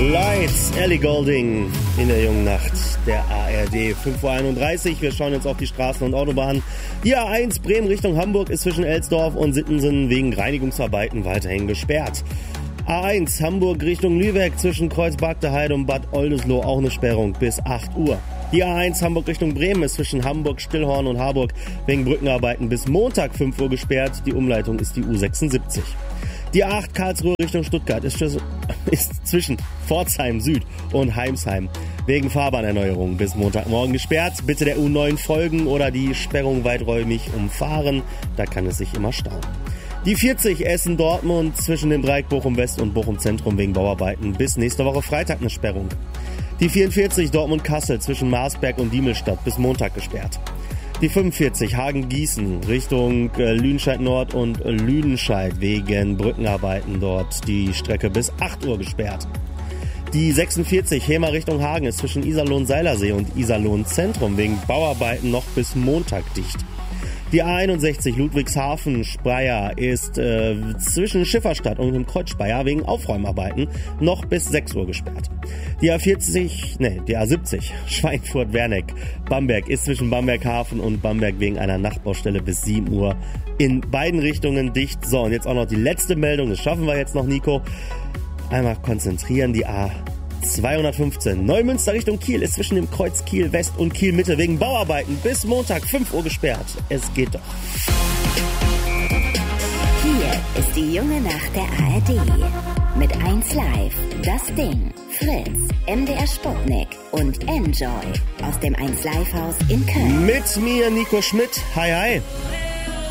Lights, Ellie Goulding in der jungen Nacht der ARD. 5:31 Uhr. Wir schauen jetzt auf die Straßen und Autobahnen. Die A1 Bremen Richtung Hamburg ist zwischen Elsdorf und Sittensen wegen Reinigungsarbeiten weiterhin gesperrt. A1 Hamburg Richtung Lübeck zwischen Kreuz-Bagde-Heide und Bad Oldesloe auch eine Sperrung bis 8 Uhr. Die A1 Hamburg Richtung Bremen ist zwischen Hamburg, Stillhorn und Harburg wegen Brückenarbeiten bis Montag 5 Uhr gesperrt. Die Umleitung ist die U76. Die A8 Karlsruhe Richtung Stuttgart ist zwischen Pforzheim Süd und Heimsheim wegen Fahrbahnerneuerung bis Montagmorgen gesperrt. Bitte der U9 folgen oder die Sperrung weiträumig umfahren. Da kann es sich immer stauen. Die 40 Essen-Dortmund zwischen dem Dreieck Bochum-West und Bochum-Zentrum wegen Bauarbeiten bis nächste Woche Freitag eine Sperrung. Die 44 Dortmund-Kassel zwischen Marsberg und Diemelstadt bis Montag gesperrt. Die 45 Hagen-Gießen Richtung Lüdenscheid-Nord und Lüdenscheid wegen Brückenarbeiten dort die Strecke bis 8 Uhr gesperrt. Die 46 Hemer Richtung Hagen ist zwischen Iserlohn-Seilersee und Iserlohn-Zentrum wegen Bauarbeiten noch bis Montag dicht. Die A61 Ludwigshafen-Speyer ist zwischen Schifferstadt und dem Kreuz Speyer wegen Aufräumarbeiten noch bis 6 Uhr gesperrt. Die A70 Schweinfurt-Werneck-Bamberg ist zwischen Bamberghafen und Bamberg wegen einer Nachtbaustelle bis 7 Uhr in beiden Richtungen dicht. So, und jetzt auch noch die letzte Meldung, das schaffen wir jetzt noch, Nico. Einmal konzentrieren, die A215 Neumünster Richtung Kiel ist zwischen dem Kreuz Kiel West und Kiel Mitte wegen Bauarbeiten bis Montag 5 Uhr gesperrt. Es geht doch. Hier ist die junge Nacht der ARD. Mit 1 Live, Das Ding, Fritz, MDR Sputnik und Enjoy aus dem 1 Live Haus in Köln. Mit mir Nico Schmidt. Hi, hi.